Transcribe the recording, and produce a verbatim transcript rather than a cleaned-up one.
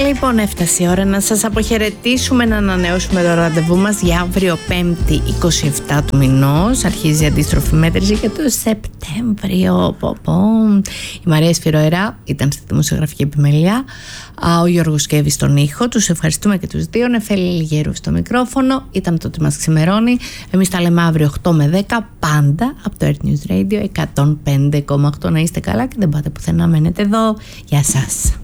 Λοιπόν, έφτασε η ώρα να σας αποχαιρετήσουμε, να ανανεώσουμε το ραντεβού μας για αύριο Πέμπτη εικοστή εβδόμη του μηνός. Αρχίζει η αντίστροφη μέτρηση για το Σεπτέμβριο. Πω, πω. Η Μαρία Σφυροερά ήταν στη δημοσιογραφική επιμέλεια, ο Γιώργος Κέβης στον ήχο. Τους ευχαριστούμε και τους δύο. Νεφέλη Λιγέρου στο μικρόφωνο. Ήταν το ότι μας ξημερώνει. Εμείς τα λέμε αύριο οκτώ με δέκα, πάντα από το Earth News Radio εκατόν πέντε κόμμα οκτώ. Να είστε καλά και δεν πάτε πουθενά, μένετε εδώ. Γεια σας.